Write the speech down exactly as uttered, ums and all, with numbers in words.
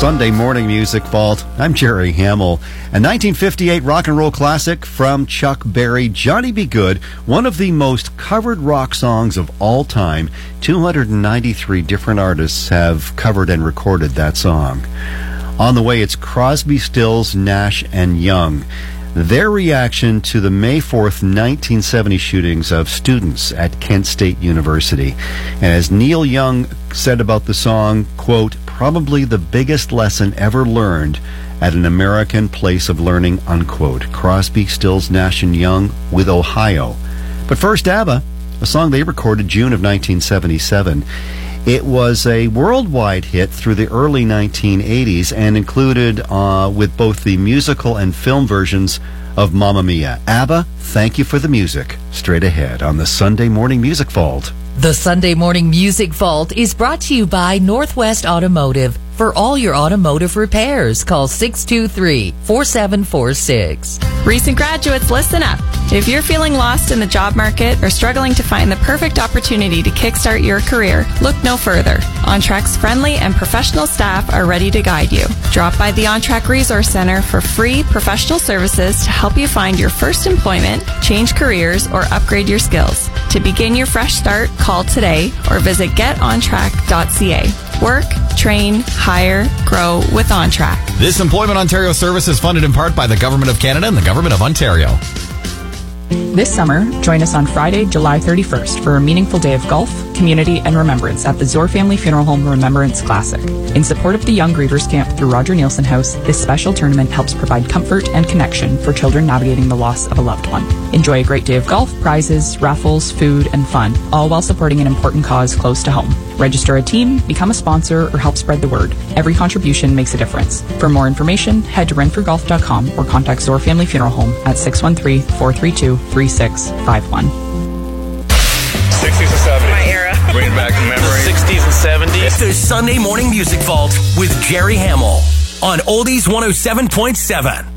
Sunday Morning Music Vault. I'm Jerry Hamill. A nineteen fifty-eight rock and roll classic from Chuck Berry, Johnny B. Good, one of the most covered rock songs of all time. two hundred ninety-three different artists have covered and recorded that song. On the way, it's Crosby, Stills, Nash, and Young. Their reaction to the May fourth, nineteen seventy shootings of students at Kent State University. And as Neil Young said about the song, quote, probably the biggest lesson ever learned at an American place of learning, unquote. Crosby, Stills, Nash, and Young with Ohio. But first, ABBA, a song they recorded June of nineteen seventy-seven. It was a worldwide hit through the early nineteen eighties and included uh, with both the musical and film versions of Mamma Mia. ABBA, thank you for the music. Straight ahead on the Sunday Morning Music Vault. The Sunday Morning Music Vault is brought to you by Northwest Automotive. For all your automotive repairs, call six two three, four seven four six. Recent graduates, listen up. If you're feeling lost in the job market or struggling to find the perfect opportunity to kickstart your career, look no further. OnTrack's friendly and professional staff are ready to guide you. Drop by the OnTrack Resource Center for free professional services to help you find your first employment, change careers, or upgrade your skills. To begin your fresh start, call today or visit get on track dot c a. Work, train, hire, grow with OnTrack. This Employment Ontario service is funded in part by the Government of Canada and the Government of Ontario. This summer, join us on Friday, July thirty-first for a meaningful day of golf, community, and remembrance at the Zor Family Funeral Home Remembrance Classic. In support of the Young Grievers Camp through Roger Nielsen House, this special tournament helps provide comfort and connection for children navigating the loss of a loved one. Enjoy a great day of golf, prizes, raffles, food, and fun, all while supporting an important cause close to home. Register a team, become a sponsor, or help spread the word. Every contribution makes a difference. For more information, head to renfrew golf dot com or contact Zor Family Funeral Home at six one three, four three two, three six five one. sixties and seventies. My era. Bringing back memories. sixties and seventies. It's the Sunday Morning Music Vault with Jerry Hamill on Oldies one oh seven point seven.